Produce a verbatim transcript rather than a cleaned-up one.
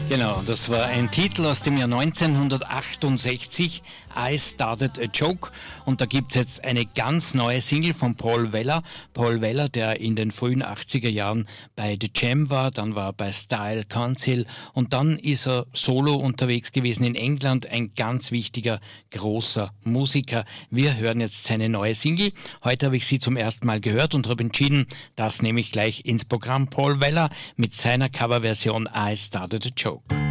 Genau, das war ein Titel aus dem Jahr neunzehnhundertachtundsechzig, I Started a Joke, und da gibt's jetzt eine ganz neue Single von Paul Weller. Paul Weller, der in den frühen achtziger Jahren bei The Jam war, dann war er bei Style Council und dann ist er solo unterwegs gewesen in England, ein ganz wichtiger, großer Musiker. Wir hören jetzt seine neue Single. Heute habe ich sie zum ersten Mal gehört und habe entschieden, das nehme ich gleich ins Programm. Paul Weller mit seiner Coverversion I Started a Joke.